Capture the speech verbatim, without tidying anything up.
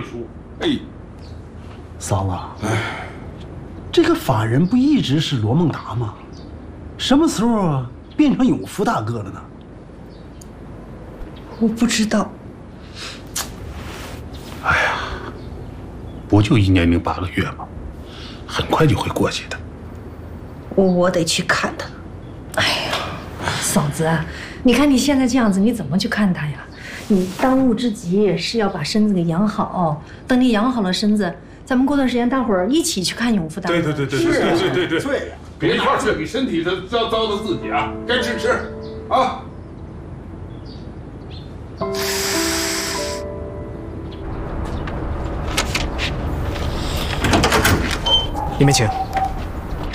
书。哎， 嫂子，哎，这个法人不一直是罗孟达吗？什么时候变成永福大哥了呢？ 我不知道。 哎呀，不就一年零八个月吗？很快就会过去的。 我我得去看他。 哎呀，嫂子，你看你现在这样子，你怎么去看他呀？你当务之急是要把身子给养好。等你养好了身子，咱们过段时间大伙儿一起去看永福大哥。 对对对对对对对对对， 别拿这给身体这糟糟蹋自己啊！该吃吃，啊。 里面请。